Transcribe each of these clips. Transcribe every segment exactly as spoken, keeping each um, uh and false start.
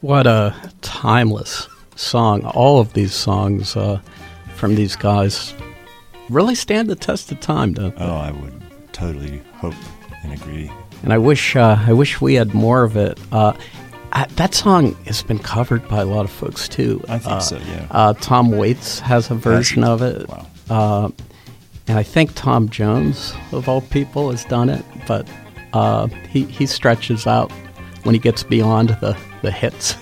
What a timeless song. All of these songs uh, from these guys really stand the test of time, don't they? Oh, I would totally hope and agree. And I wish uh, I wish we had more of it. Uh, I, that song has been covered by a lot of folks, too. I think uh, so, yeah. Uh, Tom Waits has a version of it. Wow. Uh, and I think Tom Jones, of all people, has done it. But uh, he, he stretches out when he gets beyond the, the hits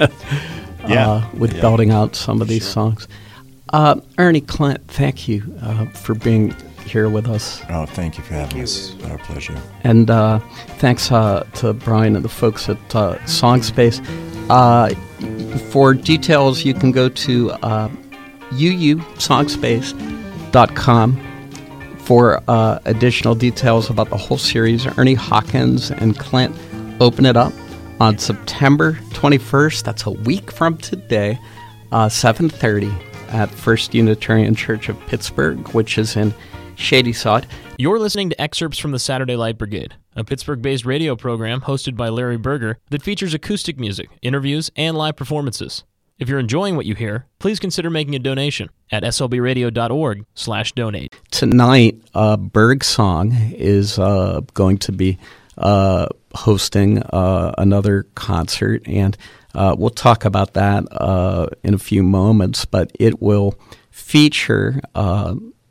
yeah. uh, with yeah. belting out some of these Sure. songs. Uh, Ernie Clint, thank you uh, for being here with us. Oh, thank you for having Thank us. you. Our pleasure. And uh, thanks uh, to Brian and the folks at uh, Songspace. Uh, for details, you can go to uh, u u songspace dot com for uh, additional details about the whole series. Ernie Hawkins and Clint open it up on September twenty-first. That's a week from today, uh, seven thirty at First Unitarian Church of Pittsburgh, which is in Shadyside. You're listening to excerpts from the Saturday Light Brigade, a Pittsburgh-based radio program hosted by Larry Berger that features acoustic music, interviews, and live performances. If you're enjoying what you hear, please consider making a donation at s l b radio dot org slash donate. Tonight, uh, Bergsong is uh, going to be uh, hosting uh, another concert, and uh, we'll talk about that uh, in a few moments, but it will feature uh,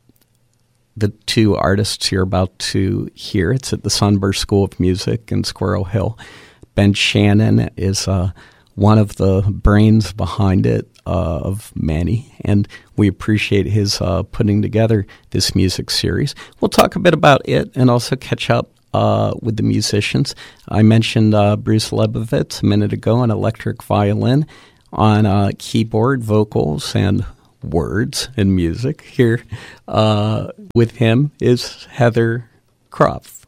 the two artists you're about to hear. It's at the Sunburst School of Music in Squirrel Hill. Ben Shannon is uh, one of the brains behind it, uh, of many, and we appreciate his uh, putting together this music series. We'll talk a bit about it and also catch up uh, with the musicians. I mentioned uh, Bruce Lebovitz a minute ago on electric violin, on uh, keyboard, vocals, and words and music. Here uh, with him is Heather Kropf.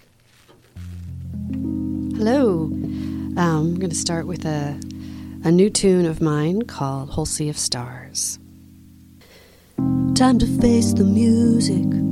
Hello. Um, I'm going to start with a, a new tune of mine called Whole Sea of Stars. Time to face the music.